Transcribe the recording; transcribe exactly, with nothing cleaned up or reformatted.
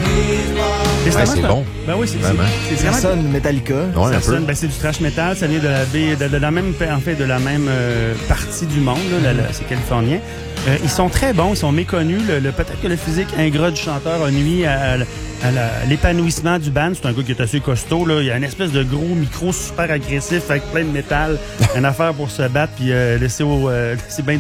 Ouais, c'est bon. Ben oui, c'est vraiment. C'est, c'est Ça vraiment... sonne Metallica. Ouais, Ça un sonne, peu. ben c'est du thrash metal, ça vient de la baie, de, de la même, en fait, de la même euh, partie du monde, là, la, la, c'est californien. Euh, ils sont très bons, ils sont méconnus. Le, le, peut-être que le physique ingrat du chanteur a nuit à, à, à, la, à l'épanouissement du band. C'est un gars qui est assez costaud, là. Il y a une espèce de gros micro super agressif avec plein de métal, une affaire pour se battre puis euh, laisser, au, euh, laisser bien